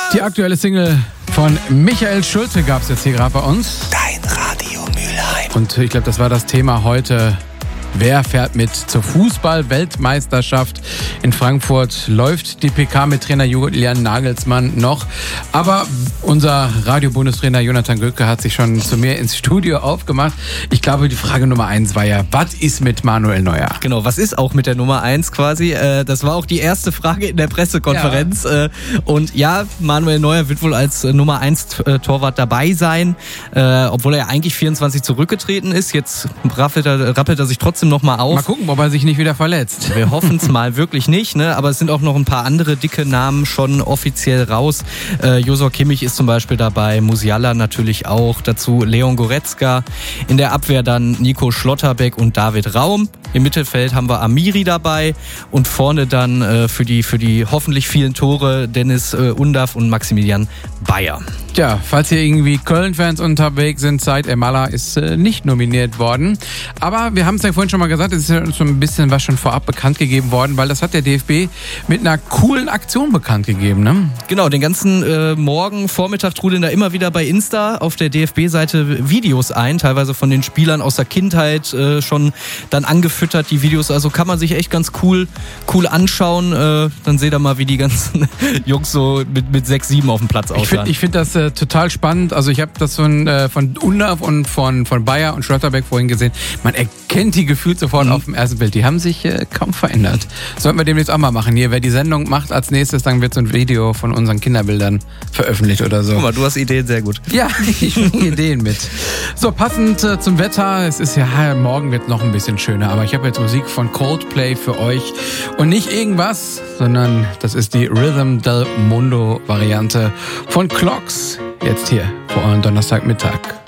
Die aktuelle Single von Michael Schulte gab es jetzt hier gerade bei uns. Dein Radio Mülheim. Und ich glaube, das war das Thema heute. Wer fährt mit zur Fußball-Weltmeisterschaft in Frankfurt? Läuft die PK mit Trainer Julian Nagelsmann noch? Aber unser Radio-Bundestrainer Jonathan Göke hat sich schon zu mir ins Studio aufgemacht. Ich glaube, die Frage Nummer 1 war ja, was ist mit Manuel Neuer? Genau, was ist auch mit der Nummer 1 quasi? Das war auch die erste Frage in der Pressekonferenz. Ja. Und ja, Manuel Neuer wird wohl als Nummer 1 Torwart dabei sein, obwohl er eigentlich 24 zurückgetreten ist. Jetzt rappelt er sich trotzdem noch mal auf. Mal gucken, ob er sich nicht wieder verletzt. Wir hoffen es mal wirklich nicht, ne? Aber es sind auch noch ein paar andere dicke Namen schon offiziell raus. Josua Kimmich ist zum Beispiel dabei, Musiala natürlich auch, dazu Leon Goretzka. In der Abwehr dann Nico Schlotterbeck und David Raum. Im Mittelfeld haben wir Amiri dabei und vorne dann für die hoffentlich vielen Tore Dennis Undav und Maximilian Bayer. Tja, falls hier irgendwie Köln-Fans unterwegs sind, Said Elmalah ist nicht nominiert worden. Aber wir haben es ja vorhin schon mal gesagt, es ist ja schon ein bisschen was schon vorab bekannt gegeben worden, weil das hat der DFB mit einer coolen Aktion bekannt gegeben, ne? Genau, den ganzen Morgen, Vormittag trudeln da immer wieder bei Insta auf der DFB-Seite Videos ein, teilweise von den Spielern aus der Kindheit schon dann angefüttert, die Videos. Also kann man sich echt ganz cool anschauen. Dann seht ihr mal, wie die ganzen Jungs so mit 6, 7 auf dem Platz aussahen. Ich finde das total spannend. Also ich habe das von Undav und von Bayer und Schlotterbeck vorhin gesehen. Man erkennt die gefühlt sofort auf dem ersten Bild. Die haben sich kaum verändert. Sollten wir demnächst auch mal machen. Hier, wer die Sendung macht als nächstes, dann wird so ein Video von unseren Kinderbildern veröffentlicht oder so. Guck mal, du hast Ideen, sehr gut. Ja, ich bringe Ideen mit. So, passend zum Wetter. Es ist ja, morgen wird noch ein bisschen schöner. Aber ich habe jetzt Musik von Coldplay für euch. Und nicht irgendwas, sondern das ist die Rhythm del Mundo Variante von Clocks. Jetzt hier vor eurem Donnerstagmittag.